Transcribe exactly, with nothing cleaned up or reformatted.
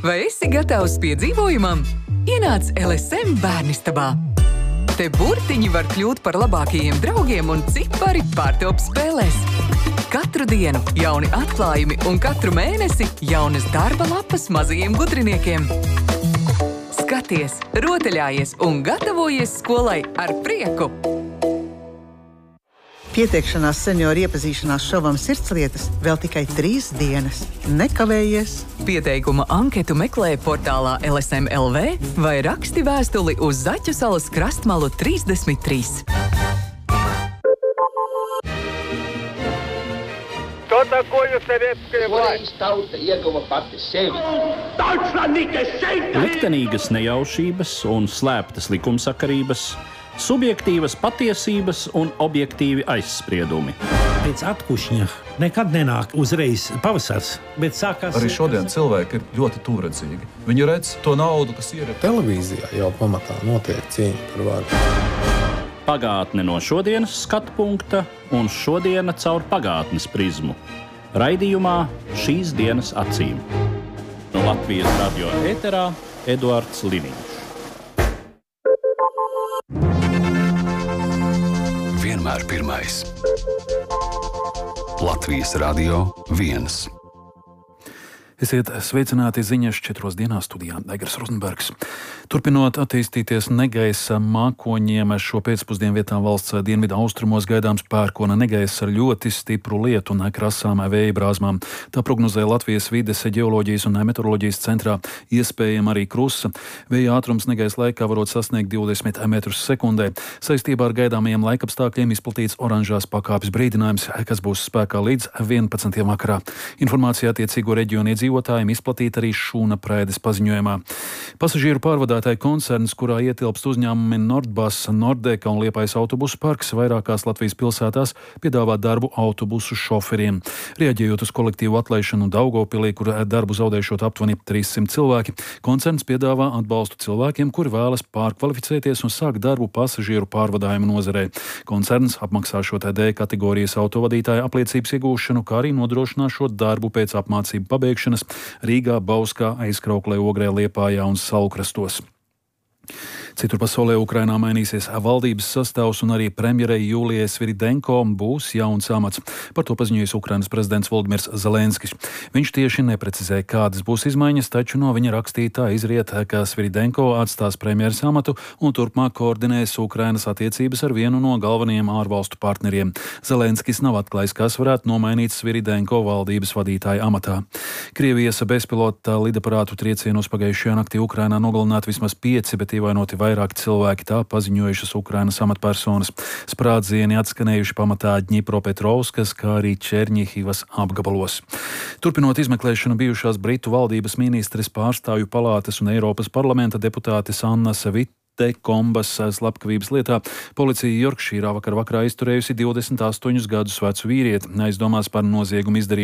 Vai esi gatavs piedzīvojumam? Ienāc L S M bērnistabā. Te burtiņi var kļūt par labākajiem draugiem un cipari pārtop spēlēs. Katru dienu jauni atklājumi un katru mēnesi jaunas darba lapas mazajiem gudriniekiem. Skaties, rotaļājies un gatavojies skolai ar prieku! Pieteikšanās senioru iepazīšanās šovam Sirdslietas vēl tikai trīs dienas. Nekavējies! Pieteikuma anketu meklē portālā L S M L V vai raksti vēstuli uz Zaķu salas krastmalu trīsdesmit trīs. Что такое советская власть? Tauta ieguva pati sevi. Liktenīgas nejaušības un slēptas likumsakarības, subjektīvas patiesības un objektīvi aizspriedumi. Pēc atkušņa nekad nenāk uzreiz pavasars, bet sākās... Arī šodien cilvēki ir ļoti tūredzīgi. Viņi redz to naudu, kas ir. Televīzijā jau pamatā notiek cīņa par varu. Pagātne no šodienas skatu punkta un šodiena caur pagātnes prizmu. Raidījumā šīs dienas acīm. No Latvijas radio ēterā Eduards Liniņš. Vienmēr pirmais. Latvijas radio viens. Esiet sveicināti ziņas četros dienās studijā Egers Rozenbergs. Turpinot attīstīties negaisa mākoņiem, šo pēcpusdienu vietā valsts dienvidu austrumos gaidāms pērkona negaisa ar ļoti stipru lietu un krasām vēja brāzmām. Tā prognozē Latvijas vides ģeoloģijas un meteoroloģijas centrā, iespējama arī krusa. Vēja ātrums negaisa laikā varot sasniegt divdesmit metrus sekundē. Saistībā ar gaidāmajiem laikapstākļiem izplatīts oranžās pakāpes brīdinājums, kas būs spēkā līdz vienpadsmitiem vakarā. Informācija attiecīgo reģionu iedzīvotājiem izplatīta arī Šūna Prēdes paziņojumā. Pasažieru pārvadātāju koncerns, kurā ietilpst uzņēmumi Nordbus, Nordeka un Liepājas autobusu parks, vairākās Latvijas pilsētās piedāvā darbu autobusu šoferiem. Reaģējot uz kolektīvu atlaišanu Daugavpilī, kur darbu zaudējušot aptuveni trīssimt cilvēki, koncerns piedāvā atbalstu cilvēkiem, kuri vēlas pārkvalificēties un sākt darbu pasažieru pārvadājumu nozarē. Koncerns apmaksāšot D kategorijas autovadītāja apliecības iegūšanu, kā arī nodrošināšot darbu pēc apmācību pabeigšanas Rīgā, Bauskā, Aizkrauklē, Ogrē, Liepājā un Salukrastos. Citur pasaulē Ukrainā mainīsies valdības sastāvs un arī premjerei Jūlijai Sviridenko būs jauns amats. Par to paziņojis Ukrainas prezidents Volodimirs Zelenskis. Viņš tieši neprecizē, kādas būs izmaiņas, taču no viņa rakstītā izriet, ka Sviridenko atstās premjeras amatu un turpmāk koordinēs Ukrainas attiecības ar vienu no galvenajiem ārvalstu partneriem. Zelenskis nav atklājis, kas varētu nomainīt Sviridenko valdības vadītāja amatā. Krievijas bezpilota lidaparātu triecienos pagājušajā naktī Ukrainā nogalināti vismaz pieci, bet ievainoti vairāki cilvēki, tā paziņojušas Ukrainas amatpersonas. Sprādzieni atskanējuši pamatā Ņipropetrovskas, kā arī Černihivas apgabalos. Turpinot izmeklēšanu bijušās Britu valdības ministres, pārstāvju palātes un Eiropas parlamenta deputātes Annas Vit Te kombas slepkavības lietā policija Jorkšīrā vakar vakarā izturējusi divdesmit astoņus gadus vecu vīrieti, aizdomās par noziegumu izdarīšanu